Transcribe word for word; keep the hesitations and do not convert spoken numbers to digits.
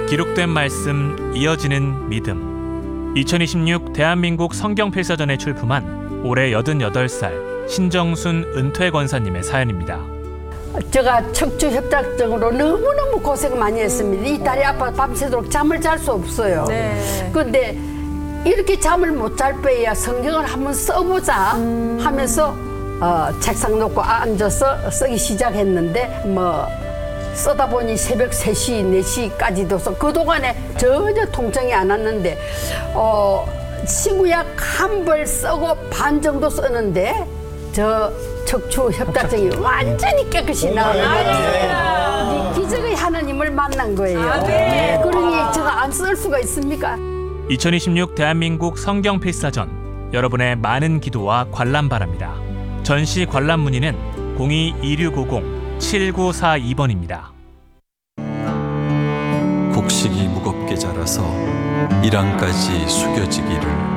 기록된 말씀, 이어지는 믿음. 이천이십육 대한민국 성경필사전에 출품한 올해 여든여덟 살 신정순 은퇴 권사님의 사연입니다. 제가 척추 협착증으로 너무너무 고생 많이 했습니다. 이 다리 아파 밤새도록 잠을 잘 수 없어요. 네. 근데 이렇게 잠을 못 잘 빼야 성경을 한번 써보자 음. 하면서 어, 책상 놓고 앉아서 쓰기 시작했는데 뭐 쓰다 보니 새벽 세 시, 네 시까지도 써. 그동안에 전혀 통증이 안 왔는데 어, 치구약 한 벌 쓰고 반 정도 쓰는데 저 척추 협착증이 완전히 깨끗이 나와요. 기적의 하나님을 만난 거예요. 아, 네. 그러니 제가 안 쓸 수가 있습니까? 이천이십육 대한민국 성경필사전, 여러분의 많은 기도와 관람 바랍니다. 전시 관람 문의는 공이 이육오공 칠구사이 번입니다. 곡식이 무겁게 자라서 이랑까지 숙여지기를